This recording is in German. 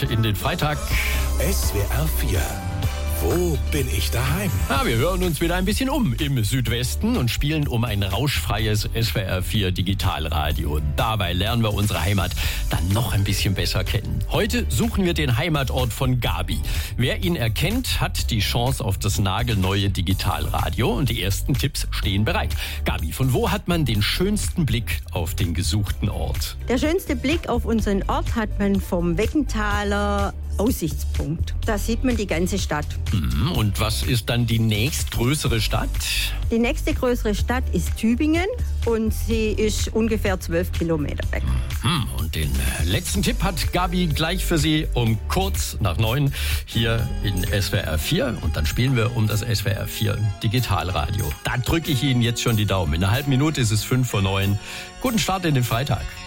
in den Freitag. SWR 4. Wo bin ich daheim? Wir hören uns wieder ein bisschen im Südwesten und spielen um ein rauschfreies SWR 4 Digitalradio. Dabei lernen wir unsere Heimat dann noch ein bisschen besser kennen. Heute suchen wir den Heimatort von Gabi. Wer ihn erkennt, hat die Chance auf das nagelneue Digitalradio und die ersten Tipps stehen bereit. Gabi, von wo hat man den schönsten Blick auf den gesuchten Ort? Der schönste Blick auf unseren Ort hat man vom Weckenthaler Aussichtspunkt. Da sieht man die ganze Stadt. Und was ist dann die nächstgrößere Stadt? Die nächste größere Stadt ist Tübingen und sie ist ungefähr 12 Kilometer weg. Und den letzten Tipp hat Gabi gleich für Sie um kurz nach 9 hier in SWR 4. Und dann spielen wir um das SWR 4 Digitalradio. Da drücke ich Ihnen jetzt schon die Daumen. In einer halben Minute ist es 5 vor 9. Guten Start in den Freitag.